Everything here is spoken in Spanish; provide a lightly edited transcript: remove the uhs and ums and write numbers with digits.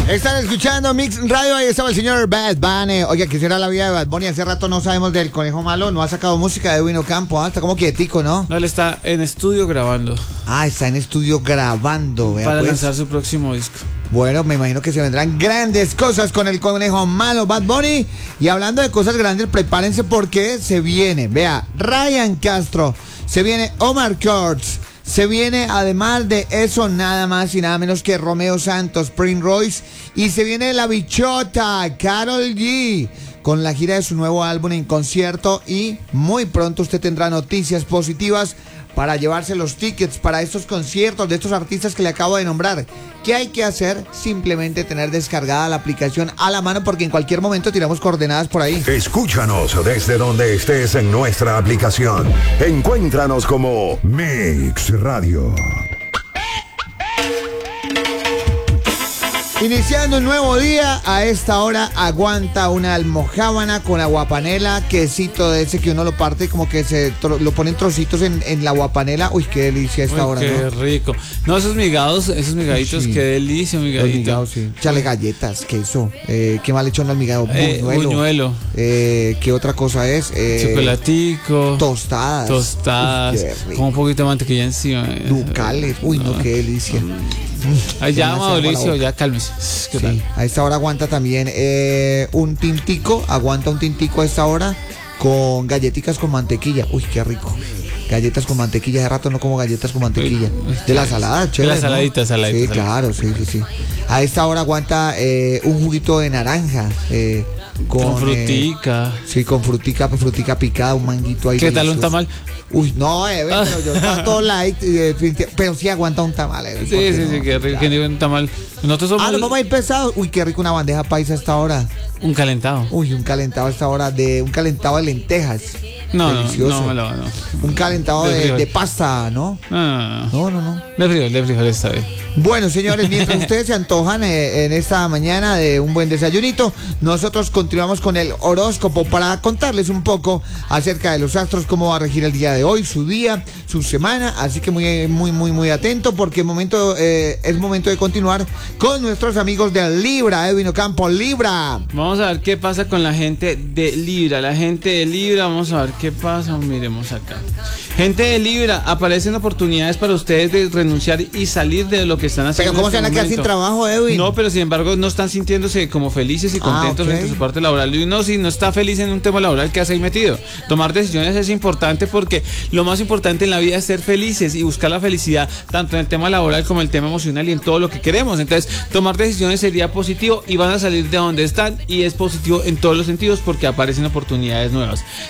Están escuchando Mix Radio, ahí estaba el señor Bad Bunny. Oiga, ¿qué será la vida de Bad Bunny? Hace rato no sabemos del Conejo Malo, no ha sacado música de Edwin Ocampo, está como quietico, ¿no? No, él está en estudio grabando. Ah, está en estudio grabando, vea, para pues lanzar su próximo disco. Bueno, me imagino que se vendrán grandes cosas con el Conejo Malo, Bad Bunny. Y hablando de cosas grandes, prepárense porque se viene, vea, Ryan Castro, se viene Omar Kurtz, se viene además de eso nada más y nada menos que Romeo Santos, Prince Royce, y se viene La Bichota, Karol G, con la gira de su nuevo álbum en concierto, y muy pronto usted tendrá noticias positivas para llevarse los tickets para estos conciertos de estos artistas que le acabo de nombrar. ¿Qué hay que hacer? Simplemente tener descargada la aplicación a la mano, porque en cualquier momento tiramos coordenadas por ahí. Escúchanos desde donde estés en nuestra aplicación. Encuéntranos como Mix Radio. Iniciando un nuevo día, a esta hora aguanta una almojábana con aguapanela, quesito de ese que uno lo parte como que lo ponen trocitos en la aguapanela. Uy, qué delicia a esta hora, qué ¿no? rico. No, esos migaditos, sí. Qué delicia, migadito. Migado, sí. Chale galletas, queso. ¿Qué mal hecho el migado? Buñuelo. ¿Qué otra cosa es? Chocolatico. Tostadas. Uy, con un poquito de mantequilla encima. Ducales. Uy, no, qué delicia. Ay, ya, Mauricio, ya cálmese. ¿Qué tal? Sí, a esta hora aguanta también un tintico, a esta hora con galletitas con mantequilla. Uy, qué rico. Galletas con mantequilla, de rato no como galletas con mantequilla. De la salada, chévere. De la saladita, ¿no? saladita. Sí, claro, sí. A esta hora aguanta un juguito de naranja. Con frutica. Sí, con frutica picada, un manguito ahí. ¿Qué tal un tamal? Uy, no, pero yo estaba todo light, pero sí aguanta un tamal. Sí, qué rico, que un tamal. Nosotros somos... no vamos a ir pesados. Uy, qué rico una bandeja paisa a esta hora. Un calentado. Uy, un calentado a esta hora, un calentado de lentejas. No, delicioso. No. Un calentado de pasta, ¿no? No. De frijol está bien. Bueno, señores, mientras ustedes se antojan en esta mañana de un buen desayunito, nosotros continuamos con el horóscopo para contarles un poco acerca de los astros, cómo va a regir el día de hoy, su día, su semana. Así que muy atento, porque es momento de continuar con nuestros amigos de Libra. Edwin Ocampo, Libra. Vamos a ver qué pasa con la gente de Libra. La gente de Libra, vamos a ver qué pasa. Miremos acá. Gente de Libra, aparecen oportunidades para ustedes de renunciar y salir de lo que están haciendo. Pero ¿cómo se van a quedar sin trabajo, Edwin? No, pero sin embargo no están sintiéndose como felices y contentos en su parte laboral. Y uno, si no está feliz en un tema laboral, ¿qué hace ahí metido? Tomar decisiones es importante, porque lo más importante en la vida es ser felices y buscar la felicidad tanto en el tema laboral como en el tema emocional y en todo lo que queremos. Entonces, tomar decisiones sería positivo y van a salir de donde están, y es positivo en todos los sentidos porque aparecen oportunidades nuevas.